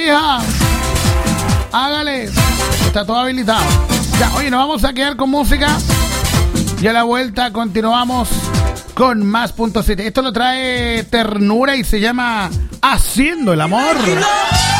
hija. Hágale. Está todo habilitado. Ya, oye, nos vamos a quedar con música. Y a la vuelta continuamos con más punto 7. Esto lo trae Ternura y se llama Haciendo el Amor.